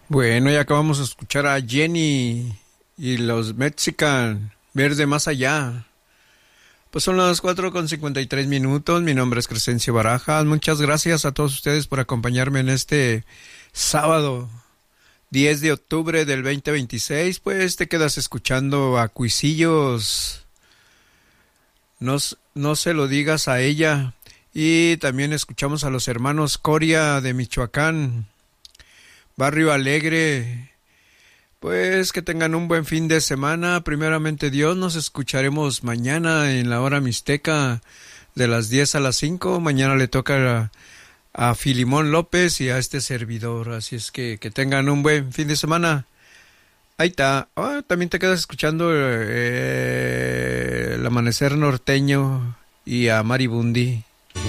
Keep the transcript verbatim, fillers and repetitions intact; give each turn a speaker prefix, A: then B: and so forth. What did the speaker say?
A: Bueno, ya acabamos de escuchar a Jenny y los Mexican, Verde Más Allá. Pues son las cuatro con cincuenta y tres minutos. Mi nombre es Crescencio Barajas. Muchas gracias a todos ustedes por acompañarme en este sábado diez de octubre del veinte veintiséis. Pues te quedas escuchando a Cuisillos. No, no se lo digas a ella. Y también escuchamos a los hermanos Coria de Michoacán, Barrio Alegre. Pues que tengan un buen fin de semana. Primeramente Dios, nos escucharemos mañana en la hora mixteca de las diez a las cinco. Mañana le toca a, a Filimón López y a este servidor. Así es que que tengan un buen fin de semana. Ahí está. Oh, también te quedas escuchando eh, el amanecer norteño y a Maribundi.